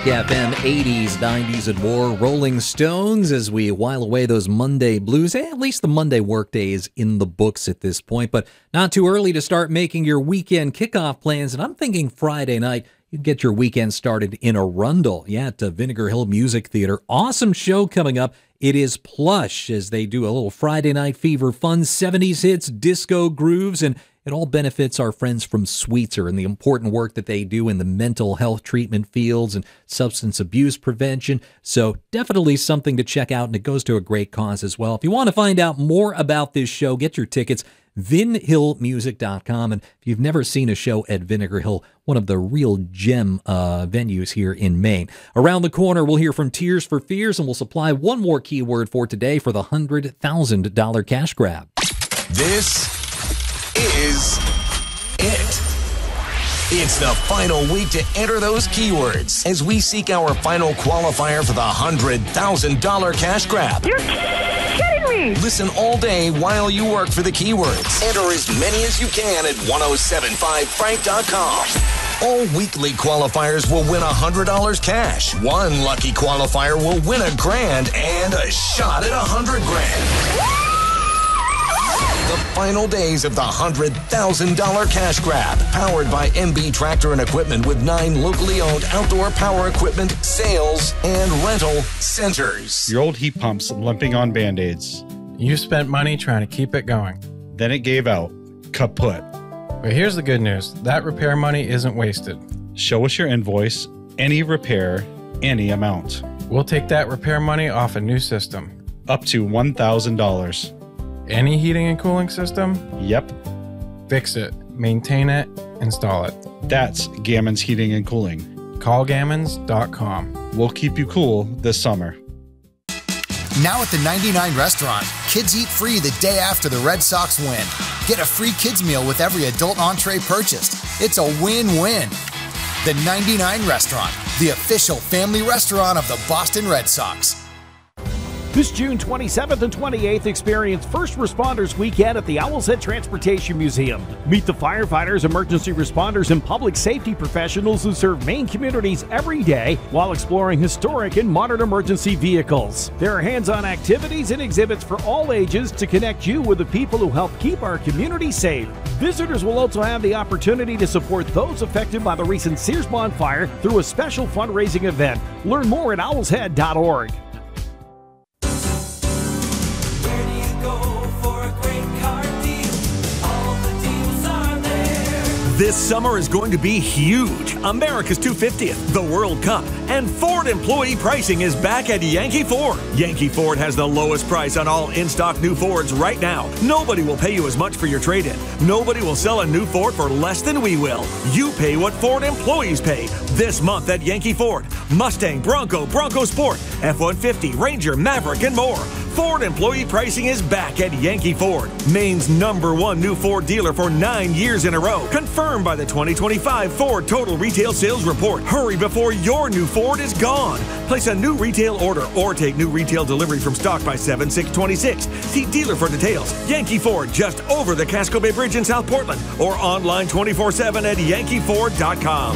Rock FM 80s, 90s, and more. Rolling Stones as we while away those Monday blues. At least the Monday workday is in the books at this point, but not too early to start making your weekend kickoff plans. And I'm thinking Friday night, you get your weekend started in Arundel. Yeah, at Vinegar Hill Music Theater. Awesome show coming up. It is Plush as they do a little Friday Night Fever fun, 70s hits, disco grooves, and it all benefits our friends from Sweetser and the important work that they do in the mental health treatment fields and substance abuse prevention. So definitely something to check out, and it goes to a great cause as well. If you want to find out more about this show, get your tickets, vinhillmusic.com. And if you've never seen a show at Vinegar Hill, one of the real gem venues here in Maine. Around the corner, we'll hear from Tears for Fears, and we'll supply one more keyword for today for the $100,000 cash grab. This is it. It's the final week to enter those keywords as we seek our final qualifier for the $100,000 cash grab. You're kidding me! Listen all day while you work for the keywords. Enter as many as you can at 1075frank.com. All weekly qualifiers will win $100 cash. One lucky qualifier will win $1,000 and a shot at $100,000. The final days of the $100,000 cash grab, powered by MB Tractor and Equipment with 9 locally owned outdoor power equipment, sales, and rental centers. Your old heat pump's limping on Band-Aids. You spent money trying to keep it going. Then it gave out. Kaput. But here's the good news. That repair money isn't wasted. Show us your invoice, any repair, any amount. We'll take that repair money off a new system. Up to $1,000. Any heating and cooling system? Yep. Fix it, maintain it, install it. That's Gammon's Heating and Cooling. Callgammons.com. We'll keep you cool this summer. Now at the 99 Restaurant, kids eat free the day after the Red Sox win. Get a free kids meal with every adult entree purchased. It's a win-win. The 99 Restaurant, the official family restaurant of the Boston Red Sox. This June 27th and 28th, experience First Responders Weekend at the Owl's Head Transportation Museum. Meet the firefighters, emergency responders, and public safety professionals who serve Maine communities every day while exploring historic and modern emergency vehicles. There are hands-on activities and exhibits for all ages to connect you with the people who help keep our community safe. Visitors will also have the opportunity to support those affected by the recent Sears bonfire through a special fundraising event. Learn more at owlshead.org. This summer is going to be huge. America's 250th, the World Cup, and Ford employee pricing is back at Yankee Ford. Yankee Ford has the lowest price on all in-stock new Fords right now. Nobody will pay you as much for your trade-in. Nobody will sell a new Ford for less than we will. You pay what Ford employees pay. This month at Yankee Ford. Mustang, Bronco, Bronco Sport, F-150, Ranger, Maverick, and more. Ford employee pricing is back at Yankee Ford, Maine's #1 new Ford dealer for 9 years in a row. Confirmed by the 2025 Ford Total Retail Sales Report. Hurry before your new Ford is gone. Place a new retail order or take new retail delivery from stock by 7/6/26. See dealer for details. Yankee Ford, just over the Casco Bay Bridge in South Portland, or online 24/7 at yankeeford.com.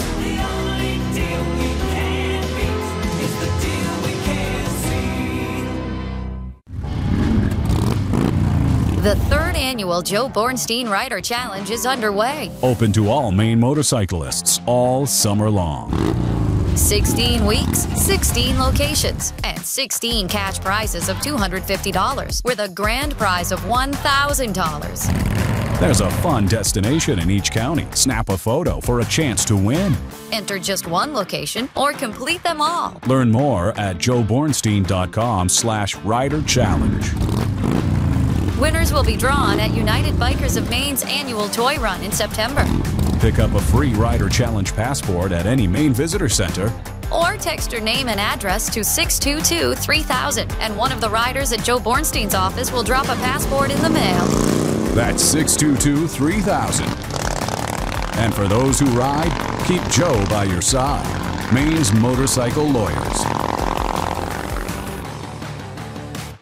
The third annual Joe Bornstein Rider Challenge is underway. Open to all Maine motorcyclists all summer long. 16 weeks, 16 locations, and 16 cash prizes of $250 with a grand prize of $1,000. There's a fun destination in each county. Snap a photo for a chance to win. Enter just one location or complete them all. Learn more at joebornstein.com/rider challenge. Winners will be drawn at United Bikers of Maine's annual toy run in September. Pick up a free Rider Challenge passport at any Maine Visitor Center. Or text your name and address to 622-3000, and one of the riders at Joe Bornstein's office will drop a passport in the mail. That's 622-3000. And for those who ride, keep Joe by your side. Maine's Motorcycle Lawyers.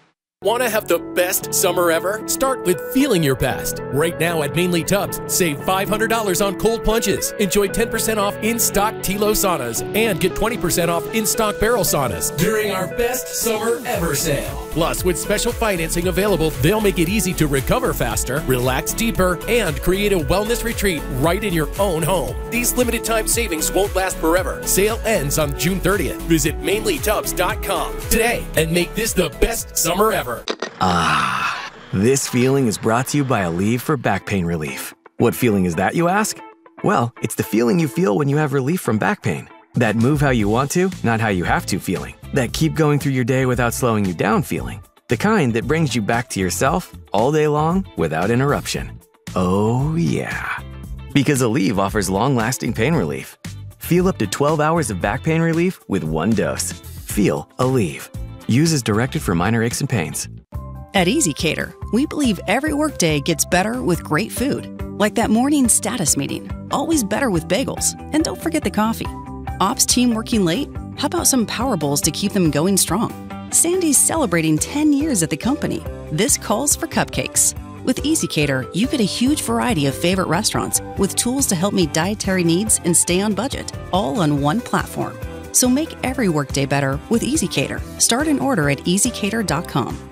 Want to have the best summer ever? Start with feeling your best. Right now at Mainly Tubs, save $500 on cold plunges. Enjoy 10% off in-stock Tilo saunas and get 20% off in-stock barrel saunas during our best summer ever sale. Plus, with special financing available, they'll make it easy to recover faster, relax deeper, and create a wellness retreat right in your own home. These limited time savings won't last forever. Sale ends on June 30th. Visit mainlytubs.com today and make this the best summer ever. Ah, this feeling is brought to you by Aleve for back pain relief. What feeling is that, you ask? Well, it's the feeling you feel when you have relief from back pain. That move how you want to, not how you have to feeling. That keep going through your day without slowing you down feeling. The kind that brings you back to yourself all day long without interruption. Oh yeah. Because Aleve offers long-lasting pain relief. Feel up to 12 hours of back pain relief with one dose. Feel Aleve. Use as directed for minor aches and pains. At EasyCater, we believe every workday gets better with great food. Like that morning status meeting, always better with bagels. And don't forget the coffee. Ops team working late? How about some Power Bowls to keep them going strong? Sandy's celebrating 10 years at the company. This calls for cupcakes. With EasyCater, you get a huge variety of favorite restaurants with tools to help meet dietary needs and stay on budget, all on one platform. So make every workday better with EasyCater. Start an order at easycater.com.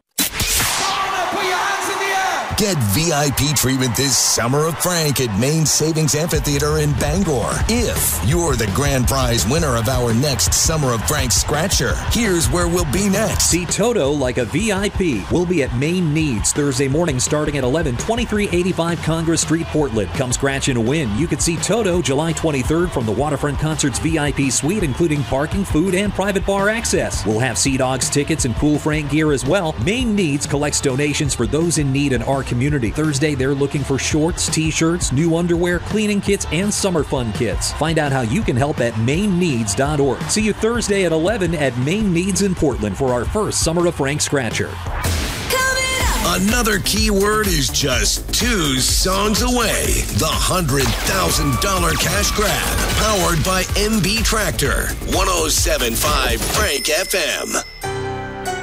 Get VIP treatment this Summer of Frank at Maine Savings Amphitheater in Bangor. If you're the grand prize winner of our next Summer of Frank Scratcher, here's where we'll be next. See Toto like a VIP. We'll be at Maine Needs Thursday morning starting at 11, 2385 Congress Street, Portland. Come scratch and win. You can see Toto July 23rd from the Waterfront Concerts VIP suite, including parking, food, and private bar access. We'll have Sea Dogs tickets and Cool Frank gear as well. Maine Needs collects donations for those in need in our community. Thursday, they're looking for shorts, t-shirts, new underwear, cleaning kits, and summer fun kits. Find out how you can help at mainneeds.org. See you Thursday at 11 at Maine Needs in Portland for our first Summer of Frank Scratcher. Another keyword is just 2 songs away. The $100,000 cash grab, powered by MB Tractor. 107.5 Frank FM.